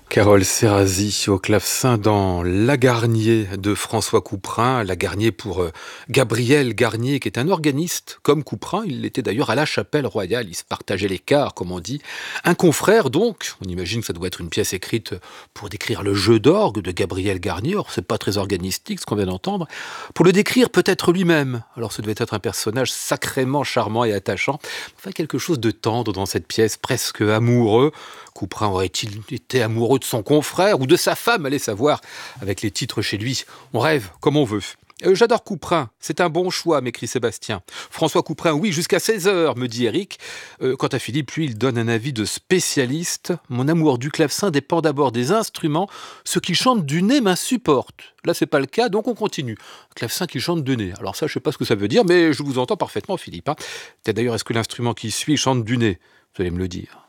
Carole Serrazy au clavecin dans La Garnier de François Couperin. La Garnier pour Gabriel Garnier, qui est un organiste comme Couperin. Il l'était d'ailleurs à la Chapelle Royale. Ils se partageaient les quarts, comme on dit. Un confrère donc. On imagine que ça doit être une pièce écrite pour décrire le jeu d'orgue de Gabriel Garnier. Or, c'est pas très organistique ce qu'on vient d'entendre. Pour le décrire peut-être lui-même. Alors, ce devait être un personnage sacrément charmant et attachant. Enfin, quelque chose de tendre dans cette pièce, presque amoureux. Couperin aurait-il été amoureux de son confrère ou de sa femme, allez savoir, avec les titres chez lui. On rêve comme on veut. J'adore Couperin, c'est un bon choix, m'écrit Sébastien. François Couperin, oui, jusqu'à 16h, me dit Eric. Quant à Philippe, lui, il donne un avis de spécialiste. Mon amour du clavecin dépend d'abord des instruments. Ceux qui chantent du nez m'insupportent. Là, c'est pas le cas, donc on continue. Un clavecin qui chante du nez. Alors ça, je sais pas ce que ça veut dire, mais je vous entends parfaitement, Philippe. D'ailleurs, est-ce que l'instrument qui suit chante du nez? Vous allez me le dire.